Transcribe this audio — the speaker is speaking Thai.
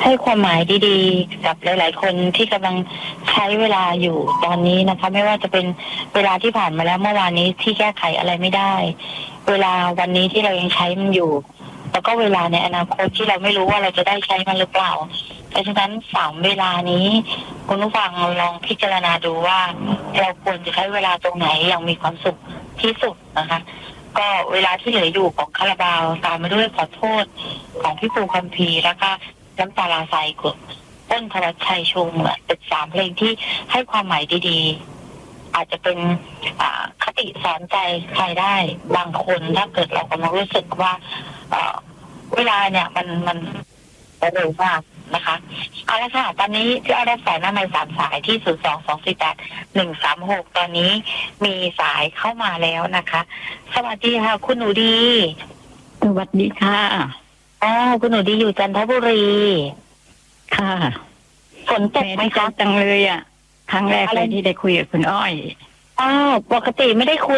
ให้ความหมายดีๆกับหลายๆคนที่กำลังใช้เวลาอยู่ตอนนี้นะคะไม่ว่าจะเป็นเวลาที่ผ่านมาแล้วเมื่อวานนี้ที่แก้ไขอะไรไม่ได้เวลาวันนี้ที่เรายังใช้มันอยู่แล้วก็เวลาในอนาคตที่เราไม่รู้ว่าเราจะได้ใช้มันหรือเปล่าเพราะฉะนั้น3 เวลานี้คุณผู้ฟังลองพิจารณาดูว่าเราควรจะใช้เวลาตรงไหนอย่างมีความสุขที่สุดนะคะก็เวลาที่เหลืออยู่ของคาราบาวตามมาด้วยขอโทษของพี่ปูคัมภีร์แล้วก็น้ำตาลาใสกับต้นธวัชชัยชูเหมือนเป็น3 เพลงที่ให้ความหมายดีๆอาจจะเป็นคติสอนใจใครได้บางคนถ้าเกิดเรากำลังรู้สึกว่าเวลาเนี่ยมันเร็วมากนะคะเอาละค่ะตอนนี้ที่เอาได้สายหน้าไมค์3 สายที่02248 136ตอนนี้มีสายเข้ามาแล้วนะคะสวัสดีค่ะคุณหนูดีสวัสดีค่ะคุณหนูดีอยู่จันทบุรีค่ะฝนตกไหมคะจังเลยอ่ะครั้งแรกเลยที่ได้คุยกับคุณอ้อยปกติไม่ได้คุย